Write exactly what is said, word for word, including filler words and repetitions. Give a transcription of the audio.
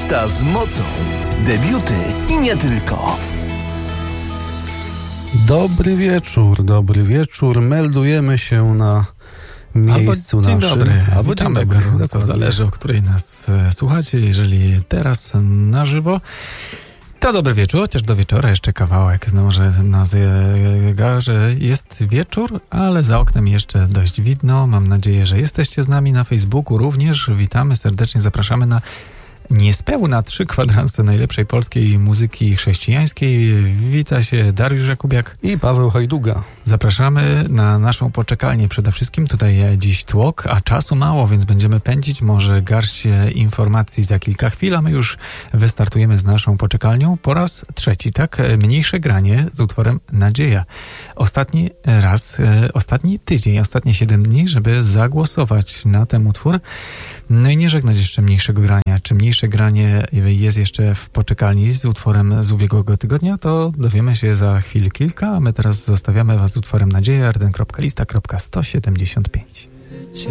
Lista z mocą. Debiuty i nie tylko. Dobry wieczór, dobry wieczór. Meldujemy się na miejscu albo dzień naszym. Dobry. Albo Witamy dzień dobry. gorąco. Zależy, o której nas e, słuchacie. Jeżeli teraz na żywo, to dobry wieczór, chociaż do wieczora jeszcze kawałek. No może nas e, że jest wieczór, ale za oknem jeszcze dość widno. Mam nadzieję, że jesteście z nami na Facebooku również. Witamy serdecznie, zapraszamy na niespełna trzy kwadranse najlepszej polskiej muzyki chrześcijańskiej. Wita się Dariusz Jakubiak i Paweł Hajduga. Zapraszamy na naszą poczekalnię przede wszystkim. Tutaj dziś tłok, a czasu mało, więc będziemy pędzić. Może garść informacji za kilka chwil, a my już wystartujemy z naszą poczekalnią po raz trzeci, tak? Mniejsze granie z utworem Nadzieja. Ostatni raz, ostatni tydzień, ostatnie siedem dni, żeby zagłosować na ten utwór. No i nie żegnać jeszcze mniejszego grania. Czy mniejsze granie jest jeszcze w poczekalni z utworem z ubiegłego tygodnia, to dowiemy się za chwilę kilka, a my teraz zostawiamy was z utworem Nadzieja, arden kropka lista kropka sto siedemdziesiąt pięć.